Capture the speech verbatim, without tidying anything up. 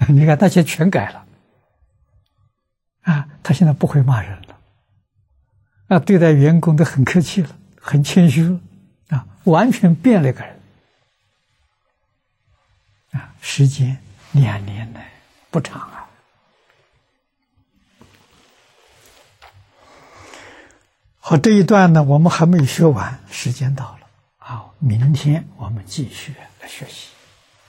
你看，他现在全改了啊，他现在不会骂人了啊，对待员工都很客气了，很谦虚了啊，完全变了个人啊。时间两年呢，不长啊。好，这一段呢，我们还没有学完，时间到了啊，明天我们继续来学习。